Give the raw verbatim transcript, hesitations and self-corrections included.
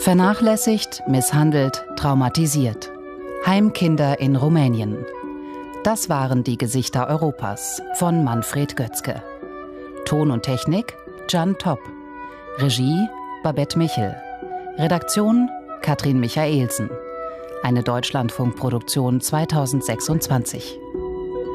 Vernachlässigt, misshandelt, traumatisiert. Heimkinder in Rumänien. Das waren die Gesichter Europas von Manfred Götzke. Ton und Technik Can Topp. Regie Babette Michel. Redaktion Katrin Michaelsen. Eine Deutschlandfunkproduktion zweitausendsechsundzwanzig.